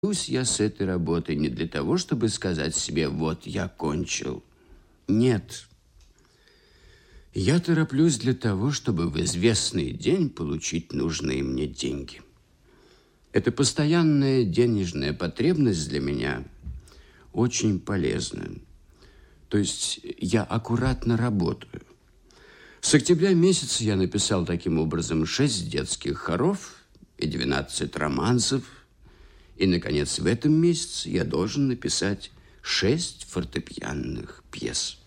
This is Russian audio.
тороплюсь я с этой работой не для того, чтобы сказать себе: вот я кончил. Нет. Я тороплюсь для того, чтобы в известный день получить нужные мне деньги. Эта постоянная денежная потребность для меня очень полезна. То есть я аккуратно работаю. С октября месяца я написал таким образом 6 детских хоров и 12 романсов. И, наконец, в этом месяце я должен написать 6 фортепианных пьес.